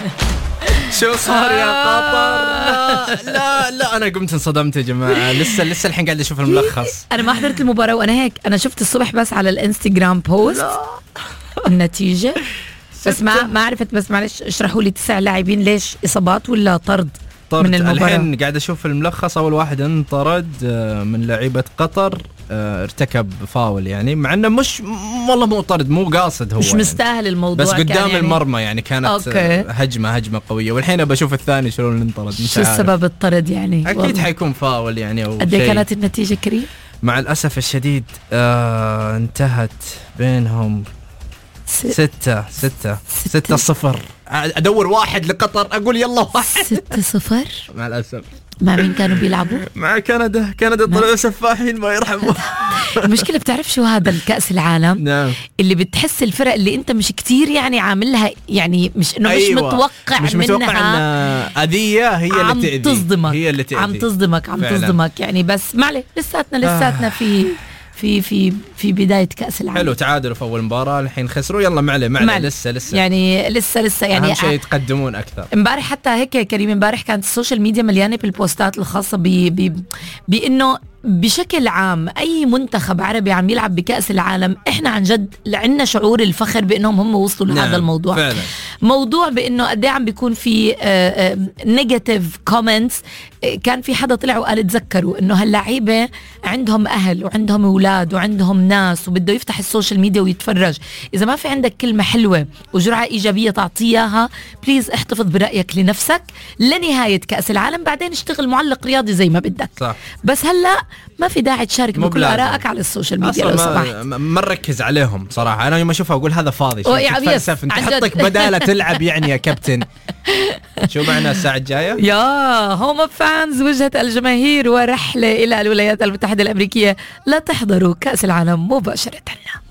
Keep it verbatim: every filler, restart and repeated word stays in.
شو صار يا قطر؟ لا لا أنا قمت انصدمت يا جماعة. لسه لسه الحين قاعد أشوف الملخص. أنا ما حضرت المباراة وأنا هيك أنا شفت الصبح بس على الانستغرام بوست النتيجة بس ما ما عرفت. بس معلش اشرحوا لي تسع لاعبين ليش إصابات ولا طرد من المباراة؟ الحين قاعد أشوف الملخص. أول واحد انطرد من لعيبة قطر، ارتكب فاول يعني، مع انه مش والله مو طرد، مو قاصد، هو مش يعني مستاهل الموضوع، بس قدام يعني المرمى يعني كانت أوكي. هجمة هجمة قوية. والحين بشوف الثاني شلون انطرد. شو السبب الطرد يعني؟ اكيد حيكون فاول يعني او قد ايه كانت النتيجة كريم؟ مع الاسف الشديد آه انتهت بينهم ستة ستة ستة صفر. ادور واحد لقطر اقول يلا واحد. ستة صفر مع الاسف. مع مين كانوا بيلعبوا؟ مع كندا. كندا طلعوا سفاحين ما يرحموا. المشكلة بتعرف شو هذا الكأس العالم؟ نعم. اللي بتحس الفرق اللي انت مش كتير يعني عاملها، يعني مش انه أيوة. مش متوقع مش منها، متوقع ان اذية هي اللي تأذي، تصدمك. هي اللي تأذي. عم تصدمك عم فعلا. تصدمك يعني. بس معلي لساتنا لساتنا آه. في في في في بداية كأس العالم. حلو، تعادلوا في أول مباراة، الحين خسروا. يلا معلي معلي لسه لسه يعني لسه لسه يعني أهم شيء يتقدمون أكثر. امبارح حتى هيك يا كريم، امبارح كانت السوشيال ميديا مليانة بالبوستات الخاصة ب ب بإنه بشكل عام أي منتخب عربي عم يلعب بكأس العالم إحنا عن جد عندنا شعور الفخر بأنهم هم وصلوا لهذا نعم. الموضوع فعلا. موضوع بأنه قد ايه عم بيكون في نيجاتيف كومنتس. كان في حدا طلع وقال تذكروا إنه هاللعيبة عندهم أهل وعندهم أولاد وعندهم ناس وبده يفتح السوشيال ميديا ويتفرج. إذا ما في عندك كلمة حلوة وجرعة إيجابية تعطيها بليز احتفظ برأيك لنفسك لنهاية كأس العالم، بعدين اشتغل معلق رياضي زي ما بدك. صح. بس هلا ما في داعي تشارك بكل آرائك على السوشيال ميديا لو سمحت. ما, ما نركز عليهم صراحة. أنا يوم أشوفها أقول هذا فاضي، شو تتفلسف أنت حطك بدالة تلعب يعني يا كابتن. شو معنا الساعة الجاية؟ يا هوم اوف فانز، وجهة الجماهير ورحلة إلى الولايات المتحدة الأمريكية لا تحضروا كأس العالم مباشرة.